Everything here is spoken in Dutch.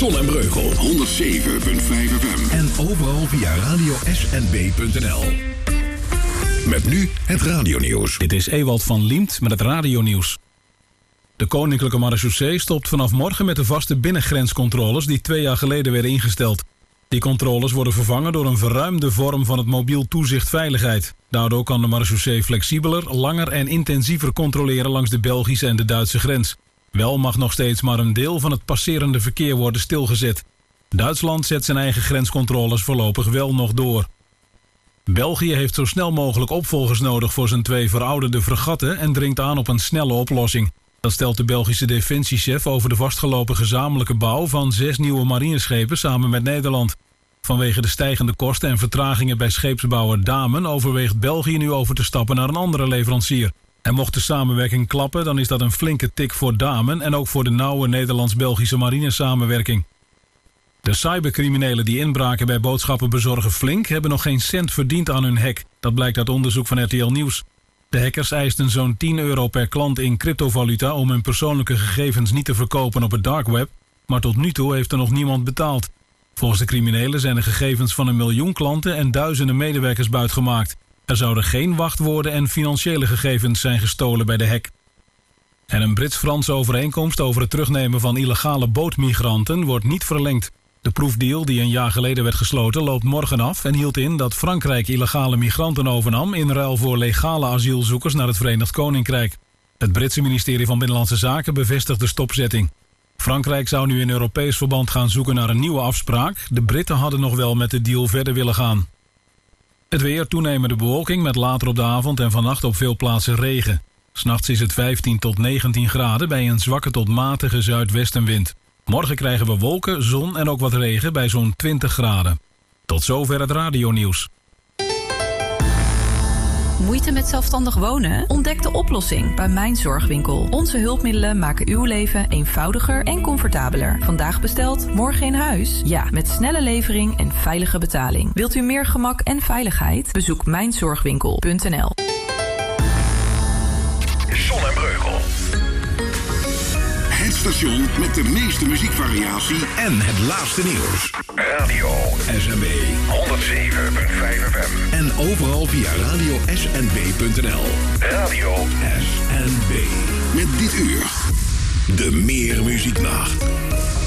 Zon en Breugel 107.5 FM. En overal via radiosnb.nl. Met nu het radionieuws. Dit is Ewald van Liemt met het radionieuws. De Koninklijke Marechaussee stopt vanaf morgen met de vaste binnengrenscontroles die 2 jaar geleden werden ingesteld. Die controles worden vervangen door een verruimde vorm van het mobiel toezicht veiligheid. Daardoor kan de marechaussee flexibeler, langer en intensiever controleren langs de Belgische en de Duitse grens. Wel mag nog steeds maar een deel van het passerende verkeer worden stilgezet. Duitsland zet zijn eigen grenscontroles voorlopig wel nog door. België heeft zo snel mogelijk opvolgers nodig voor zijn 2 verouderde fregatten en dringt aan op een snelle oplossing. Dat stelt de Belgische defensiechef over de vastgelopen gezamenlijke bouw van 6 nieuwe marineschepen samen met Nederland. Vanwege de stijgende kosten en vertragingen bij scheepsbouwer Damen overweegt België nu over te stappen naar een andere leverancier. En mocht de samenwerking klappen, dan is dat een flinke tik voor Damen en ook voor de nauwe Nederlands-Belgische marinesamenwerking. De cybercriminelen die inbraken bij boodschappenbezorger Flink hebben nog geen cent verdiend aan hun hack. Dat blijkt uit onderzoek van RTL Nieuws. De hackers eisten zo'n €10 per klant in cryptovaluta om hun persoonlijke gegevens niet te verkopen op het dark web, maar tot nu toe heeft er nog niemand betaald. Volgens de criminelen zijn de gegevens van 1 miljoen klanten en duizenden medewerkers buitgemaakt. Er zouden geen wachtwoorden en financiële gegevens zijn gestolen bij de hack. En een Brits-Franse overeenkomst over het terugnemen van illegale bootmigranten wordt niet verlengd. De proefdeal die een jaar geleden werd gesloten loopt morgen af en hield in dat Frankrijk illegale migranten overnam in ruil voor legale asielzoekers naar het Verenigd Koninkrijk. Het Britse ministerie van Binnenlandse Zaken bevestigt de stopzetting. Frankrijk zou nu in Europees verband gaan zoeken naar een nieuwe afspraak. De Britten hadden nog wel met de deal verder willen gaan. Het weer, toenemende bewolking met later op de avond en vannacht op veel plaatsen regen. 'S Nachts is het 15 tot 19 graden bij een zwakke tot matige zuidwestenwind. Morgen krijgen we wolken, zon en ook wat regen bij zo'n 20 graden. Tot zover het radionieuws. Moeite met zelfstandig wonen? Ontdek de oplossing bij Mijn Zorgwinkel. Onze hulpmiddelen maken uw leven eenvoudiger en comfortabeler. Vandaag besteld, morgen in huis? Ja, met snelle levering en veilige betaling. Wilt u meer gemak en veiligheid? Bezoek mijnzorgwinkel.nl. Zon en Breugel. Het station met de meeste muziekvariatie en het laatste nieuws. Radio SNB 107.5 FM. En overal via radiosnb.nl. Radio SNB. Met dit uur de Meer Muzieknacht.